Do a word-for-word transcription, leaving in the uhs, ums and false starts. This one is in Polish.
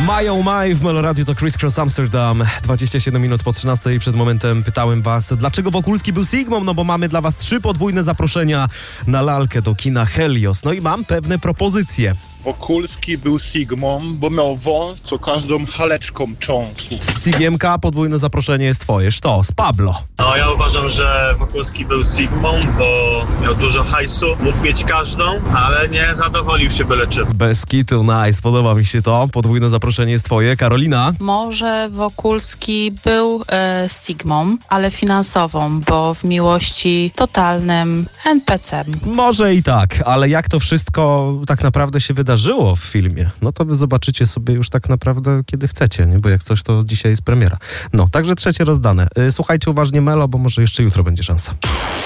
Mają Maj w Meloradiu to Criss Cross Amsterdam. dwadzieścia siedem minut po trzynastej. Przed momentem pytałem was, dlaczego Wokulski był Sigmą? No bo mamy dla was trzy podwójne zaproszenia na lalkę do kina Helios. No i mam pewne propozycje. Wokulski był Sigmą, bo miał wąs, co każdą haleczką cząsł. Z Sigiemka podwójne zaproszenie jest twoje. Sztos, Pablo. No ja uważam, że Wokulski był Sigmą, bo miał dużo hajsu, mógł mieć każdą, ale nie zadowolił się byle czym. Bez kitu, nice, podoba mi się to. Podwójne zaproszenie jest twoje. Karolina? Może Wokulski był e, Sigmą, ale finansową, bo w miłości totalnym en pe ce. Może i tak, ale jak to wszystko tak naprawdę się wydarzyło w filmie, no to wy zobaczycie sobie już tak naprawdę kiedy chcecie, nie? Bo jak coś, to dzisiaj jest premiera. No, także trzecie rozdane. Słuchajcie uważnie Melo, bo może jeszcze jutro będzie szansa.